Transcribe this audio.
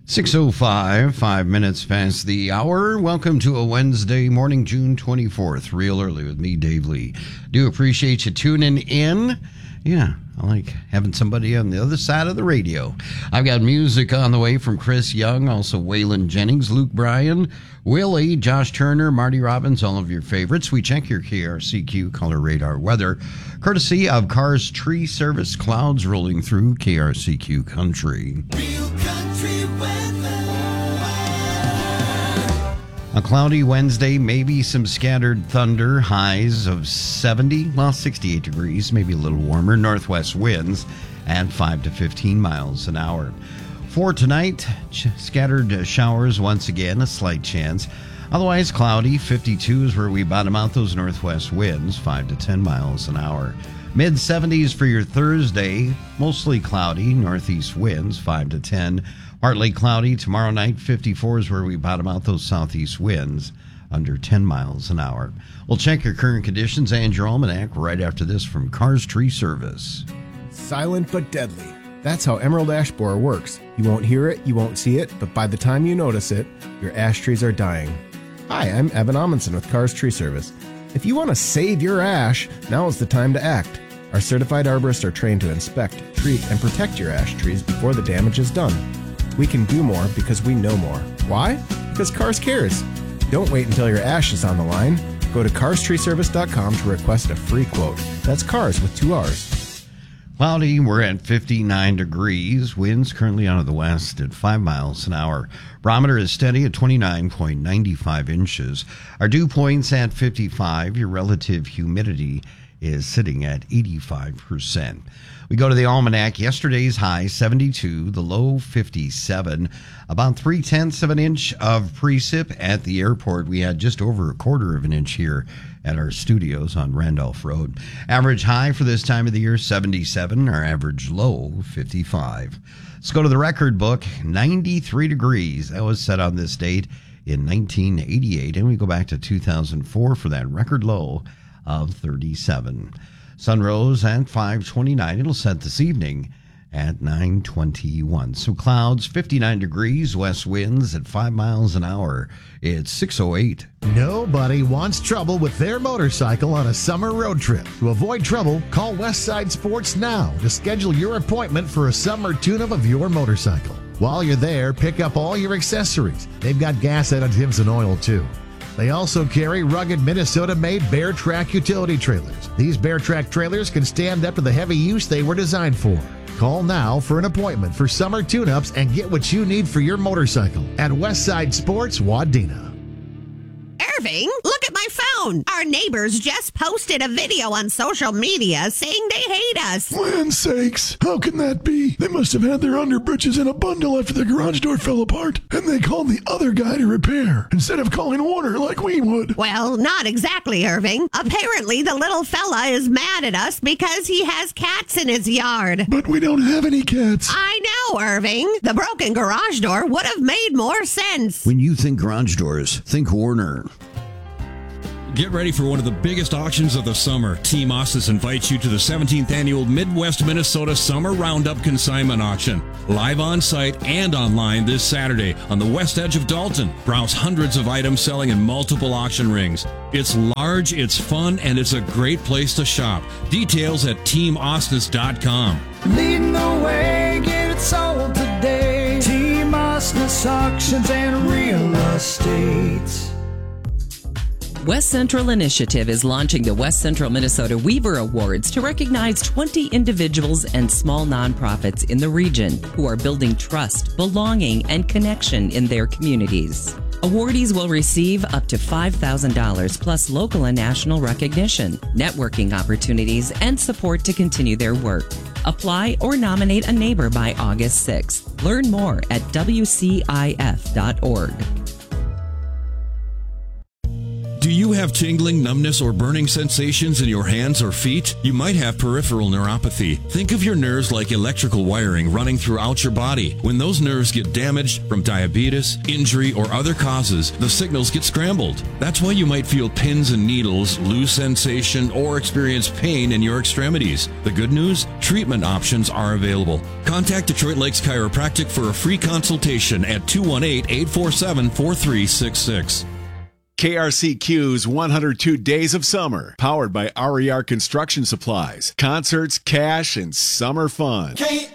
6:05, 5 minutes past the hour. Welcome to a Wednesday morning, June 24th, real early with me, Dave Lee. Do appreciate you tuning in. Yeah, I like having somebody on the other side of the radio. I've got music on the way from Chris Young, also Waylon Jennings, Luke Bryan, Willie, Josh Turner, Marty Robbins, all of your favorites. We check your KRCQ color radar weather, courtesy of Cars Tree Service. Clouds rolling through KRCQ country. Real country weather. A cloudy Wednesday, maybe some scattered thunder, highs of 68 degrees, maybe a little warmer, northwest winds at 5 to 15 miles an hour. For tonight, scattered showers once again, a slight chance. Otherwise cloudy, 52 is where we bottom out those northwest winds, 5 to 10 miles an hour. Mid-70s for your Thursday, mostly cloudy, northeast winds, 5 to 10. Partly cloudy. Tomorrow night, 54 is where we bottom out those southeast winds, under 10 miles an hour. We'll check your current conditions and your almanac right after this from Cars Tree Service. Silent but deadly. That's how Emerald Ash Borer works. You won't hear it, you won't see it, but by the time you notice it, your ash trees are dying. Hi, I'm Evan Amundsen with Cars Tree Service. If you want to save your ash, now is the time to act. Our certified arborists are trained to inspect, treat, and protect your ash trees before the damage is done. We can do more because we know more. Why? Because Cars cares. Don't wait until your ash is on the line. Go to carstreeservice.com to request a free quote. That's cars with 2 R's. Cloudy, we're at 59 degrees. Winds currently out of the west at 5 miles an hour. Barometer is steady at 29.95 inches. Our dew point's at 55. Your relative humidity is sitting at 85%. We go to the almanac. Yesterday's high, 72, the low, 57. About 3/10 of an inch of precip at the airport. We had just over a quarter of an inch here at our studios on Randolph Road. Average high for this time of the year, 77. Our average low, 55. Let's go to the record book. 93 degrees. That was set on this date in 1988. And we go back to 2004 for that record low of 37. Sun rose at 5:29. It'll set this evening at 9:21. So clouds, 59 degrees, west winds at 5 miles an hour. It's 6:08. Nobody wants trouble with their motorcycle on a summer road trip. To avoid trouble, call Westside Sports now to schedule your appointment for a summer tune-up of your motorcycle. While you're there, pick up all your accessories. They've got gas additives and oil too. They also carry rugged Minnesota-made Bear Track utility trailers. These Bear Track trailers can stand up to the heavy use they were designed for. Call now for an appointment for summer tune-ups and get what you need for your motorcycle at Westside Sports, Wadena. Irving, look at my phone. Our neighbors just posted a video on social media saying they hate us. Land sakes, how can that be? They must have had their underbritches in a bundle after the garage door fell apart, and they called the other guy to repair, instead of calling Warner like we would. Well, not exactly, Irving. Apparently, the little fella is mad at us because he has cats in his yard. But we don't have any cats. I know, Irving. The broken garage door would have made more sense. When you think garage doors, think Warner. Get ready for one of the biggest auctions of the summer. Team Ostis invites you to the 17th annual Midwest Minnesota Summer Roundup Consignment Auction. Live on site and online this Saturday on the west edge of Dalton. Browse hundreds of items selling in multiple auction rings. It's large, it's fun, and it's a great place to shop. Details at teamostis.com. Leading the way, get it sold today. Team Ostis Auctions and Real Estate. West Central Initiative is launching the West Central Minnesota Weaver Awards to recognize 20 individuals and small nonprofits in the region who are building trust, belonging, and connection in their communities. Awardees will receive up to $5,000 plus local and national recognition, networking opportunities, and support to continue their work. Apply or nominate a neighbor by August 6th. Learn more at WCIF.org. Do you have tingling, numbness, or burning sensations in your hands or feet? You might have peripheral neuropathy. Think of your nerves like electrical wiring running throughout your body. When those nerves get damaged from diabetes, injury, or other causes, the signals get scrambled. That's why you might feel pins and needles, lose sensation, or experience pain in your extremities. The good news? Treatment options are available. Contact Detroit Lakes Chiropractic for a free consultation at 218-847-4366. KRCQ's 102 Days of Summer, powered by RER Construction Supplies. Concerts, cash, and summer fun.